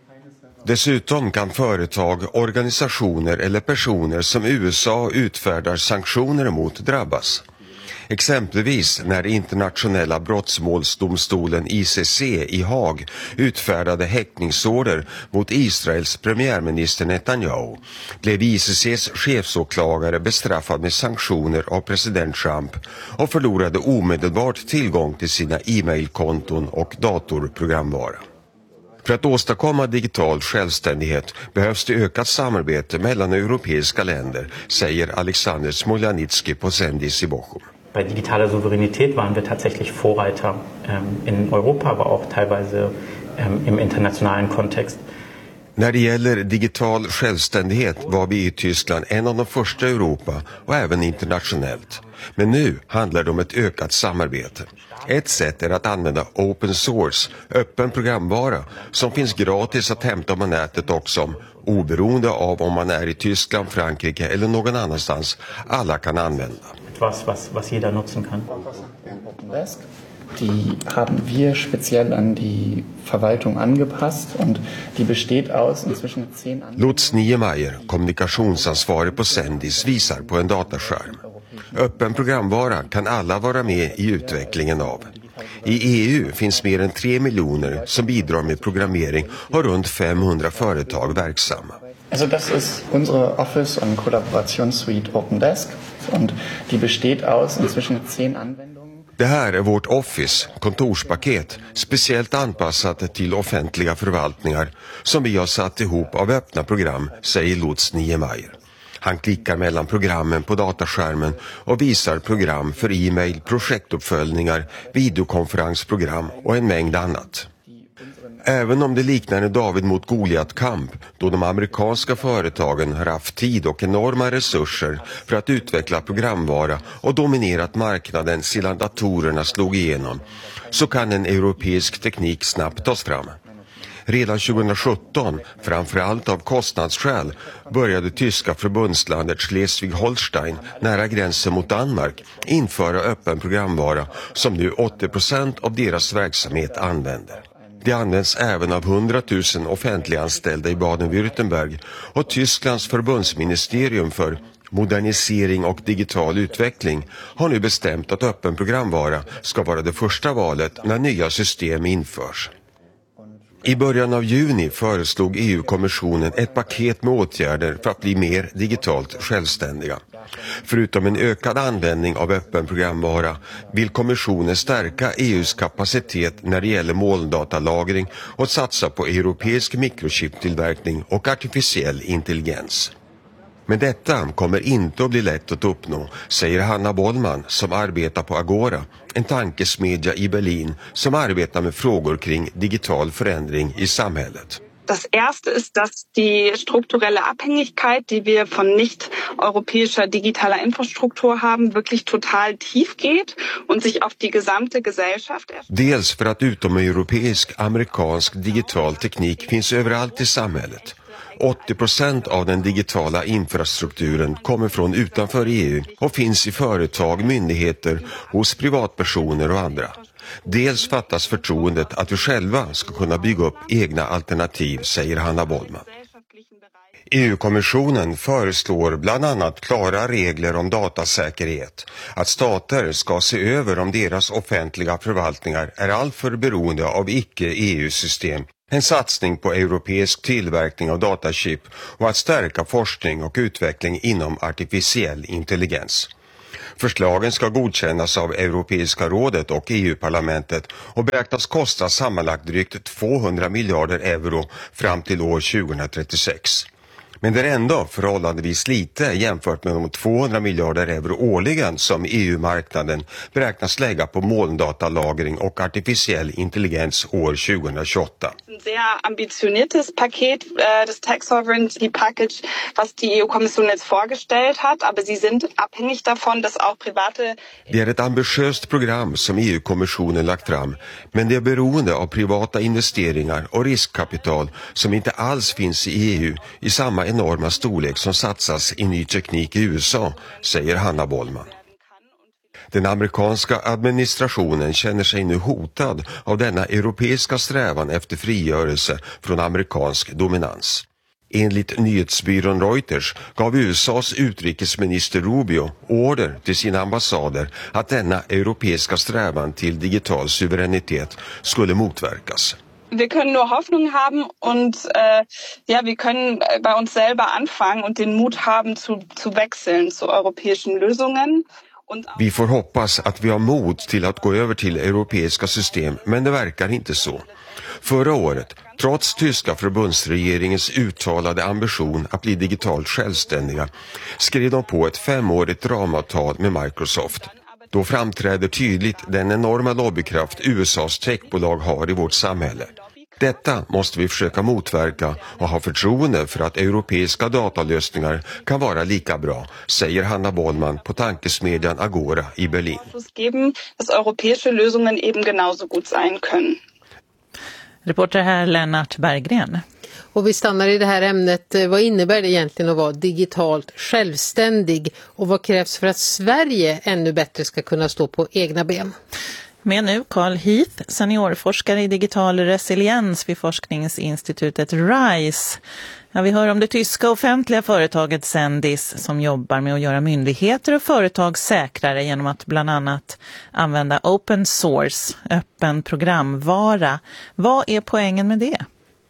Dessutom kan företag, organisationer eller personer som U S A utfärdar sanktioner emot drabbas. Exempelvis när internationella brottsmålsdomstolen I C C i Haag utfärdade häktningsorder mot Israels premiärminister Netanyahu blev I C C:s chefsåklagare bestraffad med sanktioner av president Trump och förlorade omedelbart tillgång till sina e-mailkonton och datorprogramvara. För att åstadkomma digital självständighet behövs det ökat samarbete mellan europeiska länder, säger Alexander Smoljanitsky på Sendis i Bochum. Bei digitaler Souveränität waren wir tatsächlich Vorreiter ähm, in Europa, aber auch teilweise ähm, im internationalen Kontext. När det gäller digital självständighet var vi i Tyskland en av de första i Europa och även internationellt. Men nu handlar det om ett ökat samarbete. Ett sätt är att använda open source, öppen programvara, som finns gratis att hämta på nätet också, oberoende av om man är i Tyskland, Frankrike eller någon annanstans. Alla kan använda. Was, was, was jeder nutzen kann. Die haben wir speziell an die Verwaltung angepasst und die besteht aus inzwischen zehn Anwendungen. Lutz Niemeyer, kommunikationsansvarig på Sendis, visar på en dataskärm. Öppen programvara kan alla vara med i utvecklingen av. I E U finns mer än tre miljoner som bidrar med programmering och runt femhundra företag verksamma. Also das ist unsere Office- und Kollaborationssuite OpenDesk und die besteht aus inzwischen zehn Anwendungen. Det här är vårt Office, kontorspaket, speciellt anpassat till offentliga förvaltningar som vi har satt ihop av öppna program, säger Lutz Niemeyer. Han klickar mellan programmen på dataskärmen och visar program för e-mail, projektuppföljningar, videokonferensprogram och en mängd annat. Även om det liknar en David mot Goliat-kamp, då de amerikanska företagen har haft tid och enorma resurser för att utveckla programvara och dominerat marknaden sedan datorerna slog igenom, så kan en europeisk teknik snabbt tas fram. Redan tjugohundrasjutton, framförallt av kostnadsskäl, började tyska förbundslandet Schleswig-Holstein nära gränsen mot Danmark införa öppen programvara som nu åttio procent av deras verksamhet använder. Det används även av hundratusen offentliganställda i Baden-Württemberg och Tysklands förbundsministerium för modernisering och digital utveckling har nu bestämt att öppen programvara ska vara det första valet när nya system införs. I början av juni föreslog E U-kommissionen ett paket med åtgärder för att bli mer digitalt självständiga. Förutom en ökad användning av öppen programvara vill kommissionen stärka E U:s kapacitet när det gäller molndatalagring och satsa på europeisk mikrochiptillverkning och artificiell intelligens. Men detta kommer inte att bli lätt att uppnå, säger Hanna Bollman som arbetar på Agora, en tankesmedja i Berlin som arbetar med frågor kring digital förändring i samhället. Das erste ist, dass die strukturelle Abhängigkeit, die wir von nicht-europäischer digitaler Infrastruktur haben, wirklich total tief geht und sich auf die gesamte Gesellschaft... Dels för att utomeuropeisk amerikansk digital teknik finns överallt i samhället. åttio procent av den digitala infrastrukturen kommer från utanför E U och finns i företag, myndigheter, hos privatpersoner och andra. Dels fattas förtroendet att vi själva ska kunna bygga upp egna alternativ, säger Hanna Bollman. E U-kommissionen föreslår bland annat klara regler om datasäkerhet, att stater ska se över om deras offentliga förvaltningar är alltför beroende av icke-E U-system, en satsning på europeisk tillverkning av datachip och att stärka forskning och utveckling inom artificiell intelligens. Förslagen ska godkännas av Europeiska rådet och E U-parlamentet och beräknas kosta sammanlagt drygt tvåhundra miljarder euro fram till år tjugohundratrettiosex. Men det är ändå förhållandevis lite jämfört med de tvåhundra miljarder euro årligen som E U-marknaden beräknas lägga på molndatalagring och artificiell intelligens år tjugohundratjugoåtta. Sehr ambitioniertes Paket äh, des Tech Sovereignty Package, was die E U-Kommission jetzt vorgestellt hat, aber sie sind abhängig davon, dass auch private... Det är ett ambitiöst program som E U-kommissionen lagt fram, men det är beroende av privata investeringar och riskkapital som inte alls finns i E U i samma enorma storlek som satsas i ny teknik i U S A, säger Hanna Bollman. Den amerikanska administrationen känner sig nu hotad av denna europeiska strävan efter frigörelse från amerikansk dominans. Enligt nyhetsbyrån Reuters gav U S A:s utrikesminister Rubio order till sina ambassader att denna europeiska strävan till digital suveränitet skulle motverkas. Wir können nur Hoffnung haben und äh, ja, wir können bei uns selber anfangen und den Mut haben zu, zu wechseln zu europäischen Lösungen. Vi får hoppas att vi har mod till att gå över till europeiska system, men det verkar inte så. Förra året, trots tyska förbundsregeringens uttalade ambition att bli digitalt självständiga, skrev de på ett femårigt ramavtal med Microsoft. Då framträder tydligt den enorma lobbykraft U S A:s techbolag har i vårt samhälle. Detta måste vi försöka motverka och ha förtroende för att europeiska datalösningar kan vara lika bra, säger Hanna Bollman på tankesmedjan Agora i Berlin. Dass europäische Lösungen eben genauso gut sein können. Reporter här Lennart Berggren. Och vi stannar i det här ämnet. Vad innebär det egentligen att vara digitalt självständig? Och vad krävs för att Sverige ännu bättre ska kunna stå på egna ben? Med nu Carl Heath, seniorforskare i digital resiliens vid forskningsinstitutet RISE. Ja, vi hör om det tyska offentliga företaget Sendis som jobbar med att göra myndigheter och företag säkrare genom att bland annat använda open source, öppen programvara. Vad är poängen med det?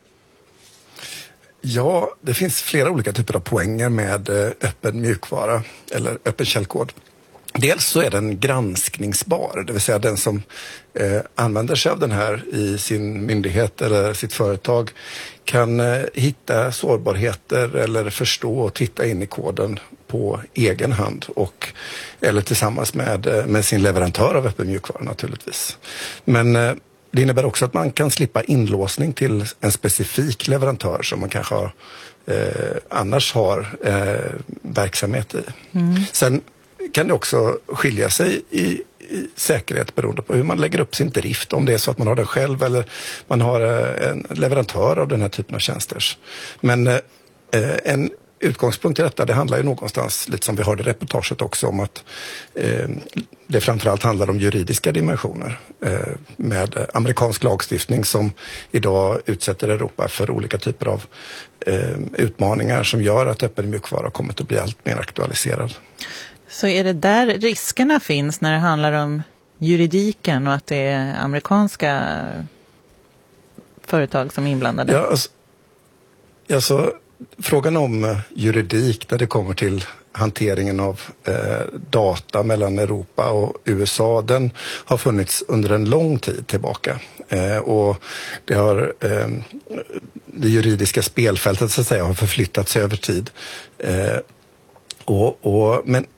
Ja, det finns flera olika typer av poänger med öppen mjukvara eller öppen källkod. Dels så är den granskningsbar, det vill säga den som eh, använder sig av den här i sin myndighet eller sitt företag kan eh, hitta sårbarheter eller förstå och titta in i koden på egen hand och eller tillsammans med, med sin leverantör av öppen mjukvara naturligtvis. Men eh, det innebär också att man kan slippa inlåsning till en specifik leverantör som man kanske har, eh, annars har eh, verksamhet i. Mm. Sen kan det också skilja sig i, i säkerhet beroende på hur man lägger upp sin drift. Om det är så att man har den själv eller man har en leverantör av den här typen av tjänster. Men eh, en utgångspunkt i detta, det handlar ju någonstans, lite som vi hörde i reportaget också, om att eh, det framförallt handlar om juridiska dimensioner eh, med amerikansk lagstiftning som idag utsätter Europa för olika typer av eh, utmaningar som gör att öppen mjukvara kommer att bli allt mer aktualiserad. Så är det där riskerna finns när det handlar om juridiken och att det är amerikanska företag som är inblandade? Ja, alltså, alltså, frågan om juridik när det kommer till hanteringen av eh, data mellan Europa och U S A, den har funnits under en lång tid tillbaka. Eh, och det har eh, det juridiska spelfältet så att säga har förflyttats över tid. Eh, och, och, men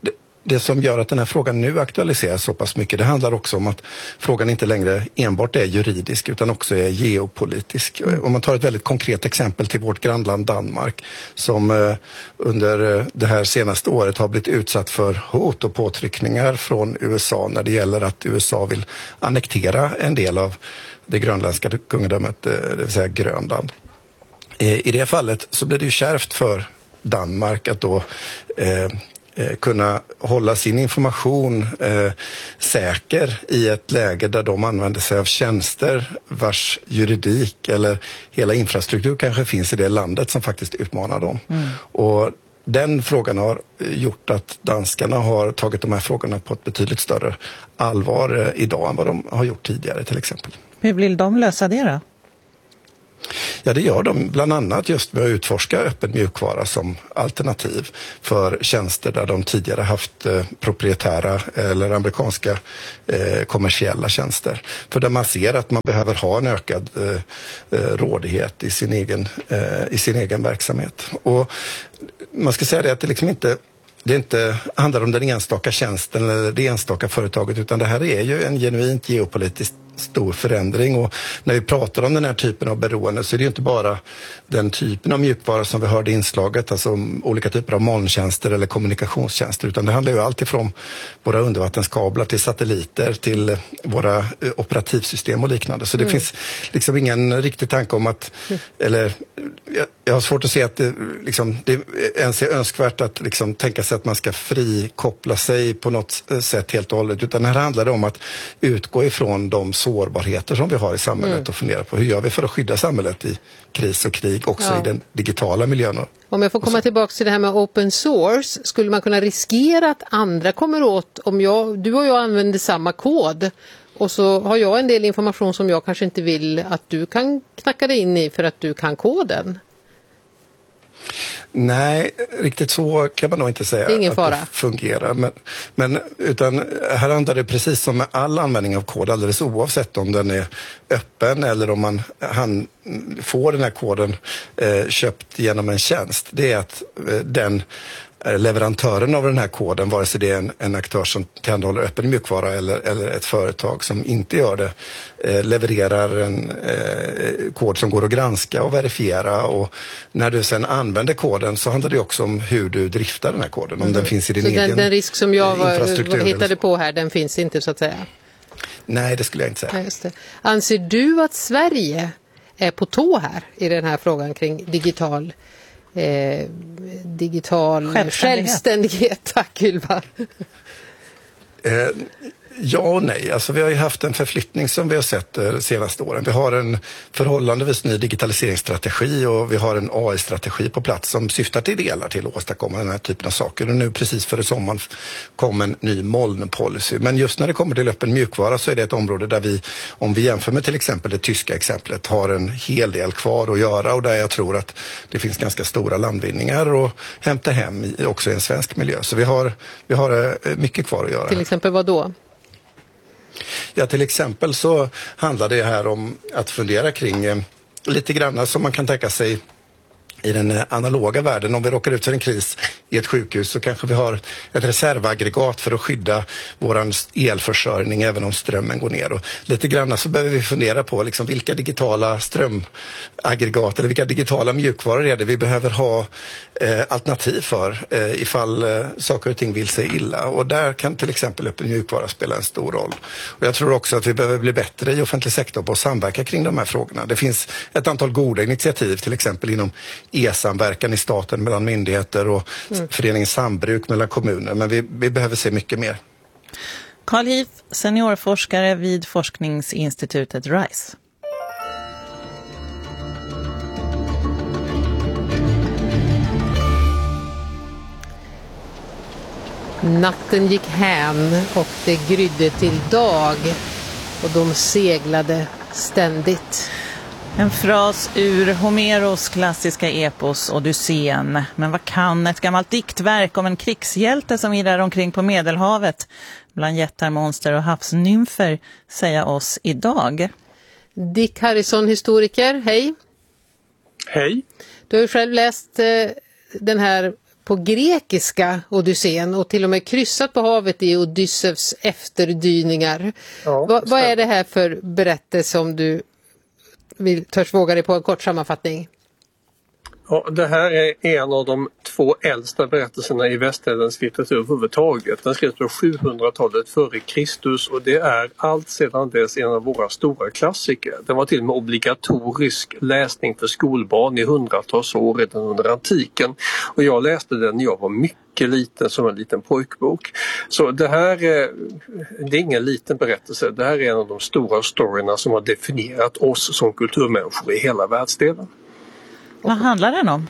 det som gör att den här frågan nu aktualiseras så pass mycket, det handlar också om att frågan inte längre enbart är juridisk utan också är geopolitisk. Mm. Om man tar ett väldigt konkret exempel till vårt grannland Danmark som eh, under eh, det här senaste året har blivit utsatt för hot och påtryckningar från U S A när det gäller att U S A vill annektera en del av det grönländska kungadömet, eh, det vill säga Grönland. Eh, I det fallet så blir det ju kärvt för Danmark att då eh, Eh, kunna hålla sin information eh, säker i ett läge där de använder sig av tjänster vars juridik eller hela infrastruktur kanske finns i det landet som faktiskt utmanar dem. Mm. Och den frågan har gjort att danskarna har tagit de här frågorna på ett betydligt större allvar eh, idag än vad de har gjort tidigare till exempel. Hur vill de lösa det då? Ja, det gör de bland annat just med att utforska öppen mjukvara som alternativ för tjänster där de tidigare haft eh, proprietära eller amerikanska eh, kommersiella tjänster. För där man ser att man behöver ha en ökad eh, eh, rådighet i sin egen, eh, i sin egen verksamhet. Och man ska säga det att det liksom inte Det inte handlar om den enstaka tjänsten eller det enstaka företaget utan det här är ju en genuint geopolitiskt stor förändring och när vi pratar om den här typen av beroende så är det ju inte bara den typen av mjukvara som vi hörde i inslaget, alltså olika typer av molntjänster eller kommunikationstjänster utan det handlar ju alltid från våra undervattenskablar till satelliter till våra operativsystem och liknande. Så det mm. finns liksom ingen riktig tanke om att, mm. eller jag, jag har svårt att se att det, liksom, det ens är önskvärt att liksom, tänka sig att man ska frikoppla sig på något sätt helt och hållet utan här handlar det om att utgå ifrån de sårbarheter som vi har i samhället mm. och fundera på hur gör vi för att skydda samhället i kris och krig också ja. i den digitala miljön. Om jag får komma tillbaka till det här med open source, skulle man kunna riskera att andra kommer åt om jag, du och jag använder samma kod och så har jag en del information som jag kanske inte vill att du kan knacka dig in i för att du kan koden? Nej, riktigt så kan man nog inte säga det att fara. Det fungerar. Men, men utan här handlar det precis som med all användning av kod, alldeles oavsett om den är öppen eller om man han, får den här koden eh, köpt genom en tjänst. Det är att eh, den leverantören av den här koden, vare sig det är en, en aktör som tillhandahåller öppen mjukvara eller, eller ett företag som inte gör det, eh, levererar en eh, kod som går att granska och verifiera och när du sen använder koden så handlar det också om hur du driftar den här koden, om mm. den finns i din så egen den, den risk som jag var, hittade på här, den finns inte så att säga? Nej, det skulle jag inte säga. Nej, just det. Anser du att Sverige är på tå här i den här frågan kring digital Eh, digital självständighet. självständighet. Tack Ylva. Eh, ja och nej. Alltså, vi har ju haft en förflyttning som vi har sett de eh, senaste åren. Vi har en förhållandevis ny digitaliseringsstrategi och vi har en A I-strategi på plats som syftar till delar till att åstadkomma den här typen av saker. Och nu precis före sommaren kom en ny molnpolicy. Men just när det kommer till öppen mjukvara så är det ett område där vi, om vi jämför med till exempel det tyska exemplet, har en hel del kvar att göra och där jag tror att det finns ganska stora landvinningar att hämta hem i, också i en svensk miljö. Så vi har, vi har mycket kvar att göra. Till exempel vad då? Ja, till exempel så handlar det här om att fundera kring eh, lite grann som man kan tänka sig i den analoga världen. Om vi råkar ut för en kris i ett sjukhus så kanske vi har ett reservaggregat för att skydda vår elförsörjning även om strömmen går ner. Och lite grann så behöver vi fundera på liksom vilka digitala strömaggregat eller vilka digitala mjukvaror är det vi behöver ha eh, alternativ för eh, ifall eh, saker och ting vill sig illa. Och där kan till exempel öppen mjukvara spela en stor roll. Och jag tror också att vi behöver bli bättre i offentlig sektor på att samverka kring de här frågorna. Det finns ett antal goda initiativ till exempel inom e-samverkan i staten mellan myndigheter och mm. föreningen sambruk mellan kommuner. Men vi, vi behöver se mycket mer. Carl Hiv, seniorforskare vid forskningsinstitutet RISE. Natten gick hem och det grydde till dag och de seglade ständigt. En fras ur Homeros klassiska epos Odysseen. Men vad kan ett gammalt diktverk om en krigshjälte som irrar omkring på Medelhavet bland jättar, monster och havsnymfer säga oss idag? Dick Harrison, historiker, hej. Hej. Du har ju själv läst eh, den här på grekiska Odysseen och till och med kryssat på havet i Odysseus efterdyningar. Ja, Va, vad är det här för berättelse om du vill törs våga dig på en kort sammanfattning? Ja, det här är en av de två äldsta berättelserna i västerländsk litteratur överhuvudtaget. Den skrevs på sjuhundratalet före Kristus och det är allt sedan dess en av våra stora klassiker. Den var till och med obligatorisk läsning för skolbarn i hundratals år redan under antiken. Och jag läste den när jag var mycket liten som en liten pojkbok. Så det här är, det är ingen liten berättelse. Det här är en av de stora storyna som har definierat oss som kulturmänniskor i hela världsdelen. Vad handlar den om?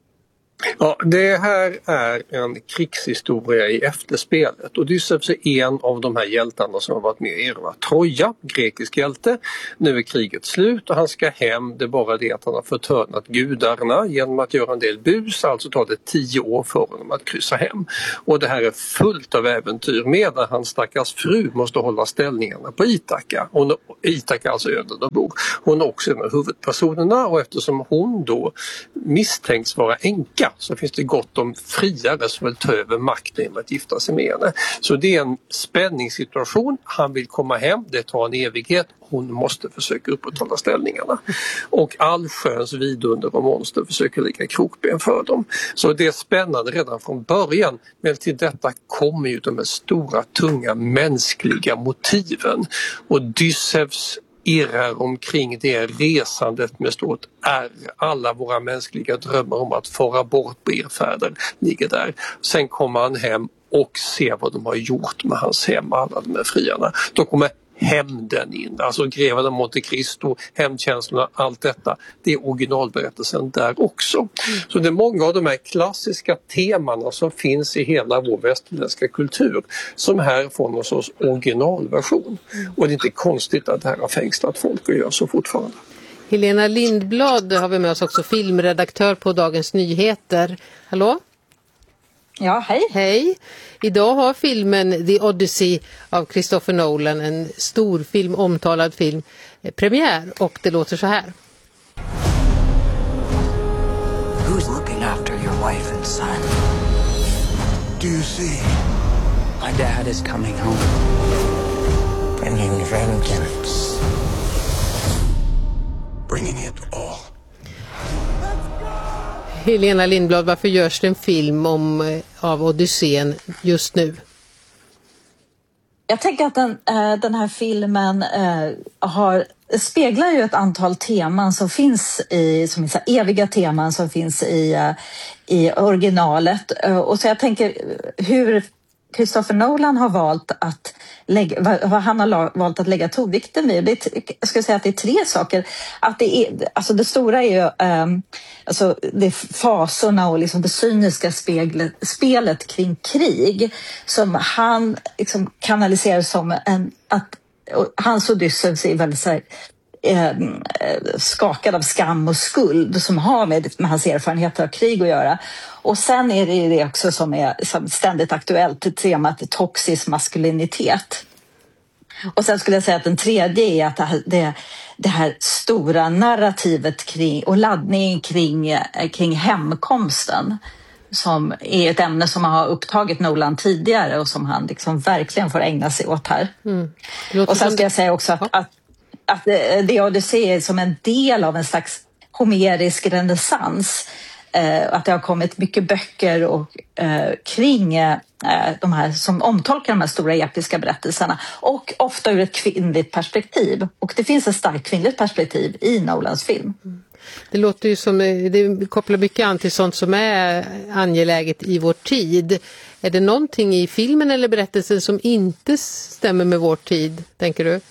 Ja, det här är en krigshistoria i efterspelet. Odysseus är en av de här hjältarna som har varit med i erövra Troja, grekisk hjälte. Nu är kriget slut och han ska hem. Det är bara det att han har förtörnat gudarna genom att göra en del bus. Alltså tar det tio år för honom att kryssa hem. Och det här är fullt av äventyr medan hans stackars fru måste hålla ställningarna på Ithaka. Hon, Ithaka alltså öden och bor. Hon är också en av huvudpersonerna och eftersom hon då misstänks vara änka så finns det gott om friare som vill ta över makten genom att gifta sig med henne. Så det är en spänningssituation. Han vill komma hem, det tar en evighet. Hon måste försöka upprätthålla ställningarna. Och allsköns vidunder och monster försöker lägga krokben för dem. Så det är spännande redan från början. Men till detta kommer ju de här stora, tunga, mänskliga motiven. Och Odysseus irrar omkring det resandet med stort R. Alla våra mänskliga drömmar om att fara bort på erfärder ligger där. Sen kommer han hem och ser vad de har gjort med hans hem, alla de här friarna. Då kommer hämnden in, alltså greven av Monte Cristo, hämndkänslorna, allt detta. Det är originalberättelsen där också. Mm. Så det är många av de här klassiska temana som finns i hela vår västerländska kultur som här får någon sorts originalversion. Mm. Och det är inte konstigt att det här har fängslat folk och gör så fortfarande. Helena Lindblad har vi med oss också, filmredaktör på Dagens Nyheter. Hallå? Ja, hej. Hej. Idag har filmen The Odyssey av Christopher Nolan, en stor film, omtalad film, premiär och det låter så här. Who's looking after your wife and son? Do you see? My dad is coming home. Bringing vengeance. Bringing it all. Helena Lindblad, varför görs det en film om, av Odysseen just nu? Jag tänker att den, den här filmen har, speglar ju ett antal teman som finns i, som är så eviga teman som finns i, i originalet. Och så jag tänker hur Christopher Nolan har valt att lägga, vad han har valt att lägga tonvikten vid. Det är, jag skulle säga att det är tre saker. Att det, är, alltså det stora är ju um, alltså det är fasorna och liksom det cyniska speglet, spelet kring krig som han liksom kanaliserar som en... Att, hans Odysseus är väldigt så här, eh, skakad av skam och skuld som har med, med hans erfarenheter av krig att göra. Och sen är det det också som är som ständigt aktuellt, temat toxisk maskulinitet. Och sen skulle jag säga att den tredje är att det här, det, det här stora narrativet kring, och laddningen kring, kring hemkomsten som är ett ämne som har upptagit Nolan tidigare och som han liksom verkligen får ägna sig åt här. Mm. Och sen ska jag säga också att, att, att det Odyssey är som en del av en slags homerisk renässans. Eh, att det har kommit mycket böcker och, eh, kring eh, de här som omtolkar de här stora episka berättelserna och ofta ur ett kvinnligt perspektiv. Och det finns ett starkt kvinnligt perspektiv i Nolans film. Mm. Det låter ju som, det kopplar mycket an till sånt som är angeläget i vår tid. Är det någonting i filmen eller berättelsen som inte stämmer med vår tid, tänker du?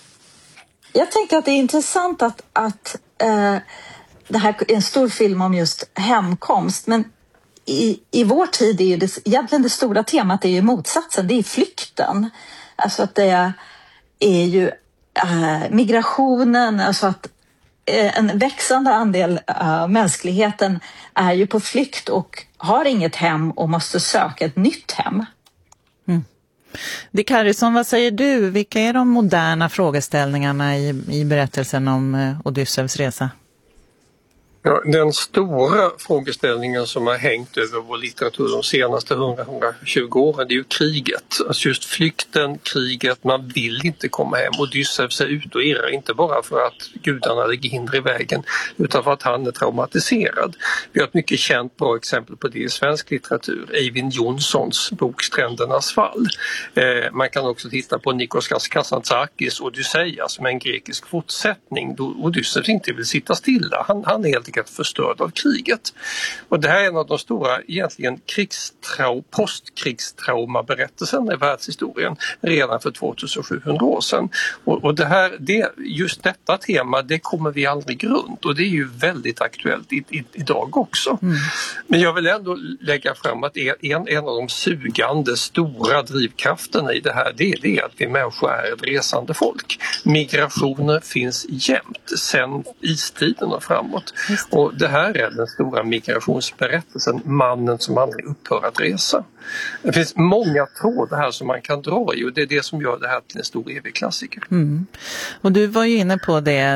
Jag tänker att det är intressant att, att eh, det här är en stor film om just hemkomst, men i, i vår tid är ju det, egentligen det stora temat är ju motsatsen, det är flykten. Alltså att det är ju äh, migrationen, alltså att äh, en växande andel av äh, mänskligheten är ju på flykt och har inget hem och måste söka ett nytt hem. Mm. Dick Harrison, vad säger du? Vilka är de moderna frågeställningarna i, i berättelsen om äh, Odysseus resa? Ja, den stora frågeställningen som har hängt över vår litteratur de senaste hundra till hundratjugo åren, det är ju kriget. Alltså just flykten, kriget, man vill inte komma hem. Odysseus är ute och irrar inte bara för att gudarna lägger hinder i vägen utan för att han är traumatiserad. Vi har ett mycket känt bra exempel på det i svensk litteratur, Eivind Jonssons bok Strändernas fall. Eh, man kan också titta på Nikos Kazantzakis Odysseia som är en grekisk fortsättning då Odysseus inte vill sitta stilla. Han, han är helt förstörd av kriget. Och det här är en av de stora egentligen krigstrau, postkrigstraumaberättelserna i världshistorien redan för tvåtusensjuhundra år sedan. Och, och det här, det, just detta tema, det kommer vi aldrig runt och det är ju väldigt aktuellt i, i, idag också. Mm. Men jag vill ändå lägga fram att en, en av de sugande stora drivkrafterna i det här, det, det är att vi människor är ett resande folk. Migrationer finns jämt sedan istiden och framåt. Och det här är den stora migrationsberättelsen, mannen som aldrig upphör att resa. Det finns många trådar här som man kan dra i och det är det som gör det här till en stor evig klassiker. Mm. Och du var ju inne på det